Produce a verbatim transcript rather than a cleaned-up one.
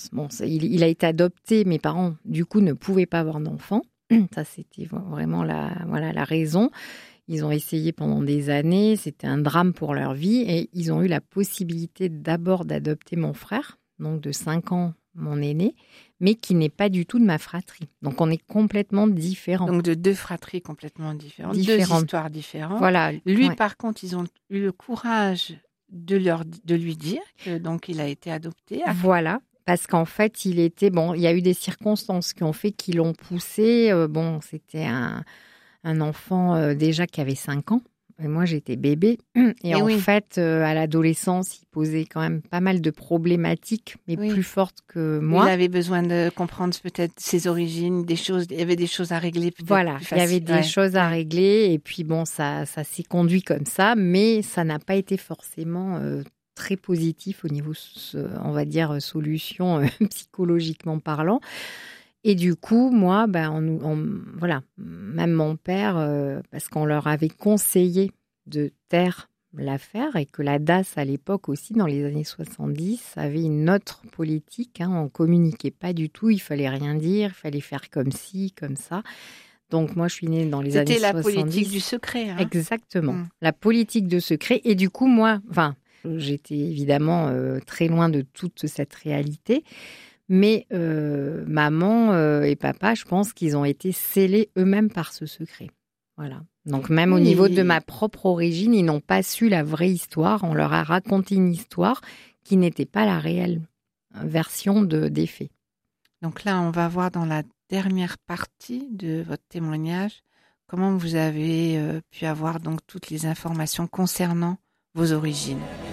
Bon, ça, il, il a été adopté. Mes parents, du coup, ne pouvaient pas avoir d'enfant. Ça, c'était vraiment la, voilà, la raison. Ils ont essayé pendant des années. C'était un drame pour leur vie. Et ils ont eu la possibilité d'abord d'adopter mon frère, donc de cinq ans, mon aîné, mais qui n'est pas du tout de ma fratrie. Donc, on est complètement différents. Donc, de deux fratries complètement différentes, différentes. deux histoires différentes. Voilà. Lui, ouais. par contre, ils ont eu le courage de, leur, de lui dire que donc il a été adopté. Voilà. Parce qu'en fait, il était... Bon, il y a eu des circonstances qui ont fait qu'ils l'ont poussé. Euh, bon, c'était un, un enfant euh, déjà qui avait cinq ans. Et moi, j'étais bébé. Et, et en oui. fait, euh, à l'adolescence, il posait quand même pas mal de problématiques, mais oui. plus fortes que moi. Il avait besoin de comprendre peut-être ses origines, des choses. Il y avait des choses à régler. Voilà, il y avait des ouais. choses à régler. Et puis, bon, ça, ça s'est conduit comme ça. Mais ça n'a pas été forcément... Euh, très positif au niveau, on va dire, solution euh, psychologiquement parlant. Et du coup, moi, ben, on, on, voilà, même mon père, euh, parce qu'on leur avait conseillé de taire l'affaire et que la D A S, à l'époque aussi, dans les années soixante-dix, avait une autre politique. Hein, on ne communiquait pas du tout, il ne fallait rien dire, il fallait faire comme ci, comme ça. Donc, moi, je suis née dans les C'était années soixante-dix. C'était la politique du secret. Hein. Exactement, mmh. la politique de secret. Et du coup, moi, enfin... J'étais évidemment euh, très loin de toute cette réalité. Mais euh, maman euh, et papa, je pense qu'ils ont été scellés eux-mêmes par ce secret. Voilà. Donc même oui. au niveau de ma propre origine, ils n'ont pas su la vraie histoire. On leur a raconté une histoire qui n'était pas la réelle version de, des faits. Donc là, on va voir dans la dernière partie de votre témoignage comment vous avez euh, pu avoir donc toutes les informations concernant vos origines.